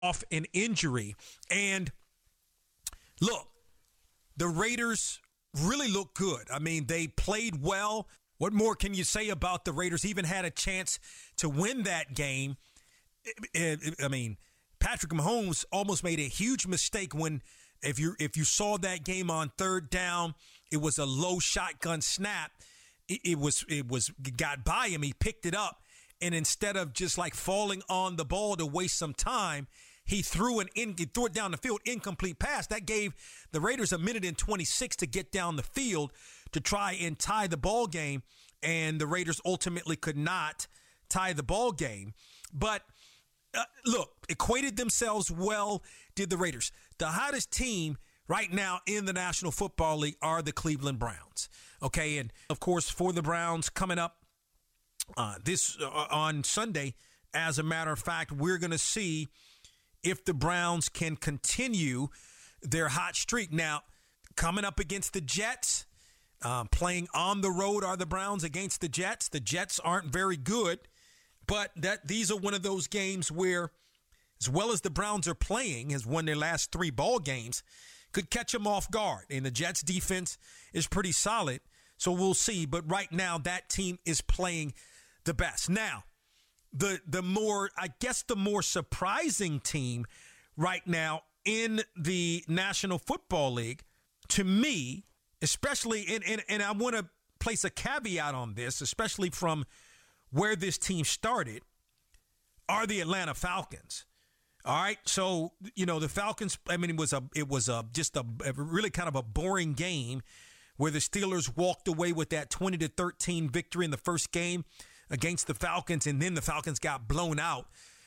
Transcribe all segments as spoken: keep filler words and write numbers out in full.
off an injury. And look, the Raiders really look good. I mean, they played well. What more can you say about the Raiders? Even had a chance to win that game. I mean, Patrick Mahomes almost made a huge mistake when, if you if you saw that game on third down, it was a low shotgun snap. It, it was it was got by him. He picked it up, and instead of just like falling on the ball to waste some time, he threw an in, he threw it down the field, incomplete pass. That gave the Raiders a minute and twenty-six to get down the field to try and tie the ball game, and the Raiders ultimately could not tie the ball game. But uh, look, equated themselves well, did the Raiders. The hottest team right now in the National Football League are the Cleveland Browns. Okay, and of course for the Browns coming up uh, this uh, on Sunday, as a matter of fact, we're going to see if the Browns can continue their hot streak. Now, coming up against the Jets, um, playing on the road are the Browns against the Jets. The Jets aren't very good, but that these are one of those games where, as well as the Browns are playing, has won their last three ball games, could catch them off guard. And the Jets defense is pretty solid, so we'll see. But right now, that team is playing the best. Now, The the more, I guess the more surprising team right now in the National Football League, to me, especially, and, and, and I want to place a caveat on this, especially from where this team started, are the Atlanta Falcons. All right, so, you know, the Falcons, I mean, it was a it was a just a, a really kind of a boring game where the Steelers walked away with that twenty to thirteen victory in the first game against the Falcons, and then the Falcons got blown out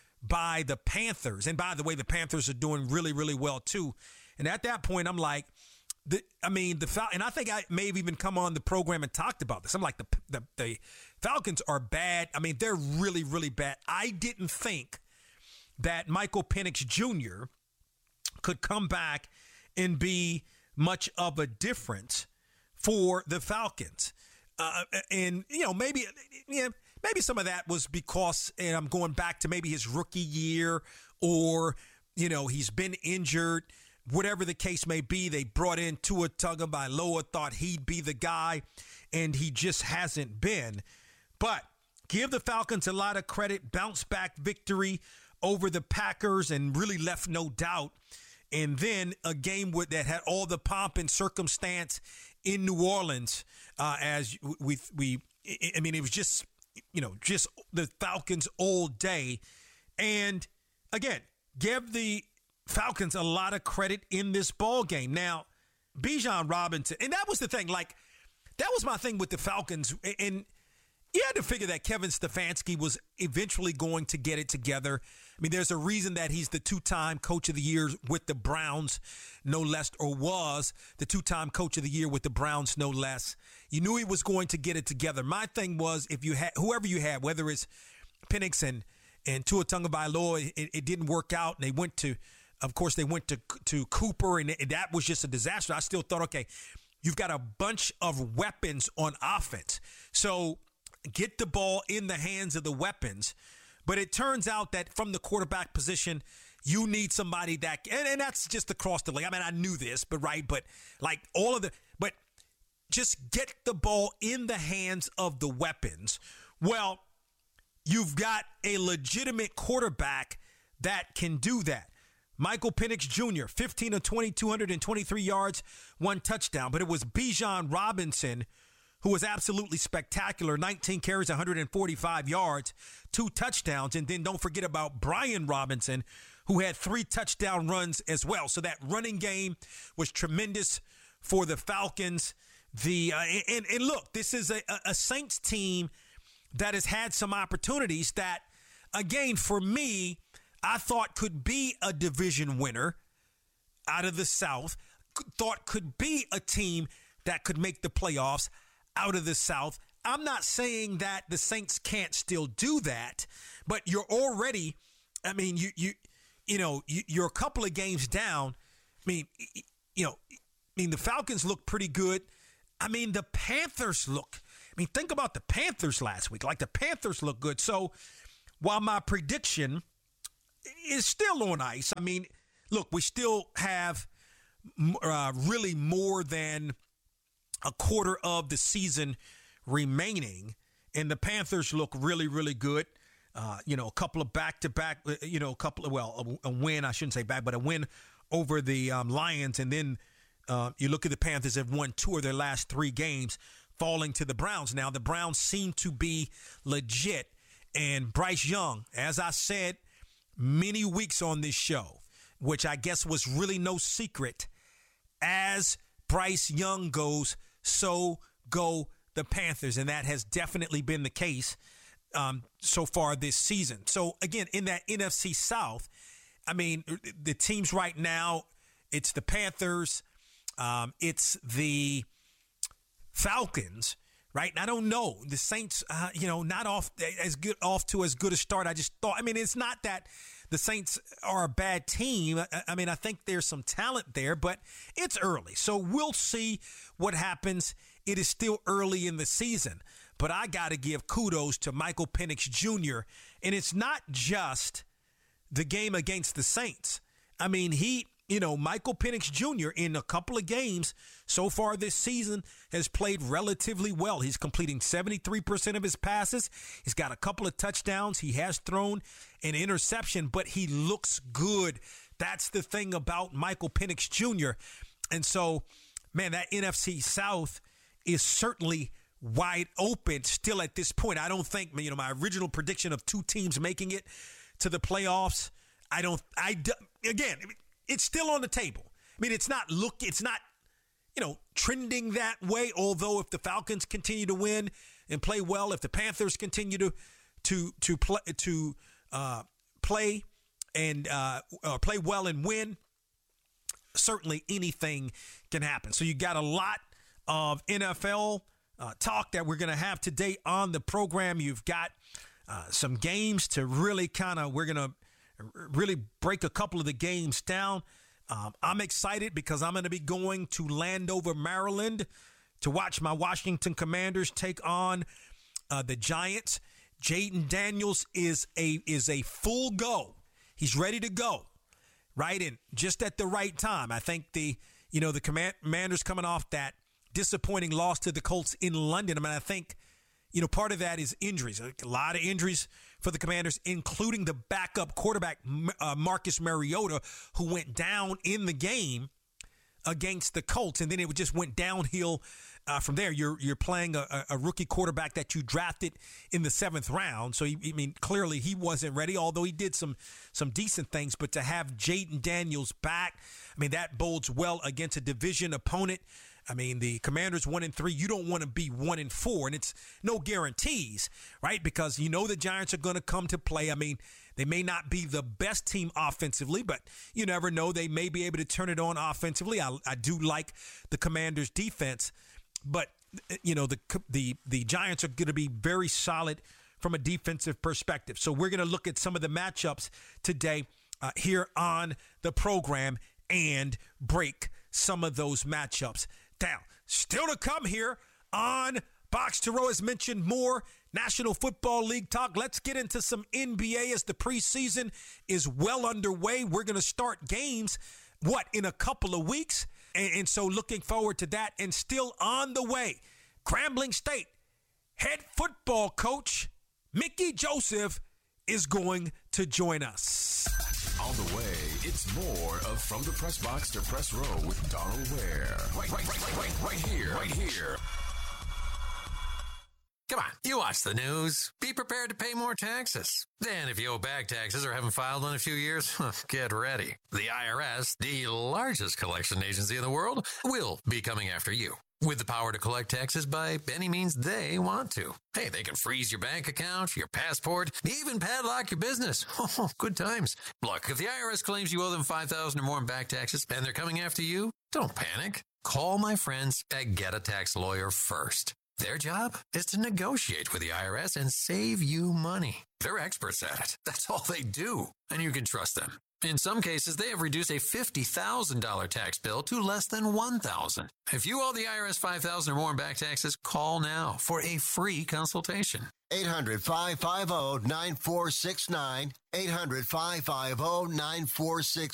by the Panthers. And by the way, the Panthers are doing really, really well too. And at that point, I'm like, the, I mean, the Fal- and I think I may have even come on the program and talked about this. I'm like, the, the the Falcons are bad. I mean, they're really, really bad. I didn't think that Michael Penix Junior could come back and be much of a difference for the Falcons. Uh, and, you know, maybe, yeah, maybe some of that was because, and I'm going back to maybe his rookie year, or, you know, he's been injured, whatever the case may be. They brought in Tua Tagovailoa, thought he'd be the guy, and he just hasn't been. But give the Falcons a lot of credit, bounce back victory over the Packers, and really left no doubt. And then a game with, that had all the pomp and circumstance in New Orleans, uh, as we, we, I mean, it was just, you know, just the Falcons all day. And again, give the Falcons a lot of credit in this ball game. Now, Bijan Robinson, and that was the thing, like, that was my thing with the Falcons. And you had to figure that Kevin Stefanski was eventually going to get it together. I mean, there's a reason that he's the two-time coach of the year with the Browns, no less, or was the two-time coach of the year with the Browns, no less. You knew he was going to get it together. My thing was, if you had whoever you had, whether it's Penix and and Tua Tagovailoa, it, it didn't work out, and they went to, of course, they went to to Cooper, and, and that was just a disaster. I still thought, okay, you've got a bunch of weapons on offense, so get the ball in the hands of the weapons. But it turns out that from the quarterback position, you need somebody that, and, and that's just across the league. I mean, I knew this, but right, but like all of the, but just get the ball in the hands of the weapons. Well, you've got a legitimate quarterback that can do that. Michael Penix Junior, fifteen of twenty, two hundred twenty-three yards, one touchdown. But it was Bijan Robinson who was absolutely spectacular. nineteen carries, one hundred forty-five yards, two touchdowns. And then don't forget about Brian Robinson, who had three touchdown runs as well. So that running game was tremendous for the Falcons. The uh, and, and look, this is a, a Saints team that has had some opportunities that, again, for me, I thought could be a division winner out of the South, thought could be a team that could make the playoffs out of the South. I'm not saying that the Saints can't still do that, but you're already, I mean, you you you know, you, you're a couple of games down. I mean, you know, I mean, the Falcons look pretty good. I mean, the Panthers look, I mean, think about the Panthers last week. Like, the Panthers look good. So while my prediction is still on ice. I mean, look, we still have uh, really more than a quarter of the season remaining, and the Panthers look really, really good. Uh, you know, a couple of back-to-back, you know, a couple of, well, a, a win, I shouldn't say back, but a win over the um, Lions. And then uh, you look at the Panthers have won two of their last three games, falling to the Browns. Now, the Browns seem to be legit. And Bryce Young, as I said many weeks on this show, which I guess was really no secret, as Bryce Young goes, so go the Panthers. And that has definitely been the case Um, so far this season. So, again, in that N F C South, I mean, the teams right now, it's the Panthers, um, it's the Falcons, right? And I don't know. The Saints, uh, you know, not off as good off to as good a start. I just thought, I mean, it's not that the Saints are a bad team. I, I mean, I think there's some talent there, but it's early. So we'll see what happens. It is still early in the season. But I got to give kudos to Michael Penix Junior And it's not just the game against the Saints. I mean, he, you know, Michael Penix Junior in a couple of games so far this season has played relatively well. He's completing seventy-three percent of his passes. He's got a couple of touchdowns. He has thrown an interception, but he looks good. That's the thing about Michael Penix Junior And so, man, that N F C South is certainly wide open still at this point. I don't think, you know, my original prediction of two teams making it to the playoffs, I don't, I, again, it's still on the table. I mean, it's not look, it's not, you know, trending that way. Although if the Falcons continue to win and play well, if the Panthers continue to, to, to play, to uh, play and uh, uh, play well and win, certainly anything can happen. So you got a lot of N F L Uh, talk that we're going to have today on the program. You've got uh, some games to really kind of, we're going to really break a couple of the games down. Um, I'm excited because I'm going to be going to Landover, Maryland to watch my Washington Commanders take on uh, the Giants. Jayden Daniels is a is a full go. He's ready to go, right? And just at the right time. I think the, you know, the Commanders coming off that disappointing loss to the Colts in London. I mean, I think, you know, part of that is injuries. A lot of injuries for the Commanders, including the backup quarterback, uh, Marcus Mariota, who went down in the game against the Colts, and then it just went downhill uh, from there. You're you're playing a, a rookie quarterback that you drafted in the seventh round. So, he, I mean, clearly he wasn't ready, although he did some some decent things. But to have Jayden Daniels back, I mean, that bodes well against a division opponent. I mean, the Commanders one and three, you don't want to be one and four, and it's no guarantees, right? Because you know the Giants are going to come to play. I mean, they may not be the best team offensively, but you never know. They may be able to turn it on offensively. I, I do like the Commanders' defense, but you know the the the Giants are going to be very solid from a defensive perspective. So we're going to look at some of the matchups today uh, here on the program and break some of those matchups down. Still to come here on Box to Row, as mentioned, more National Football League talk. Let's get into some N B A as the preseason is well underway. We're going to start games, what, in a couple of weeks? And, and so looking forward to that. And still on the way, Grambling State head football coach Mickey Joseph is going to join us. On the way, it's more of From the Press Box to Press Row with Donald Ware. Right, right, right, right, right here, right here. Come on, you watch the news. Be prepared to pay more taxes. Then if you owe back taxes or haven't filed in a few years, get ready. The I R S, the largest collection agency in the world, will be coming after you. With the power to collect taxes by any means they want to. Hey, they can freeze your bank account, your passport, even padlock your business. Oh, good times. Look, if the I R S claims you owe them five thousand dollars or more in back taxes and they're coming after you, don't panic. Call my friends at Get a Tax Lawyer first. Their job is to negotiate with the I R S and save you money. They're experts at it. That's all they do. And you can trust them. In some cases, they have reduced a fifty thousand dollars tax bill to less than one thousand dollars. If you owe the I R S five thousand dollars or more in back taxes, call now for a free consultation. eight hundred, five five zero, nine four six nine. eight hundred, five five zero, nine four six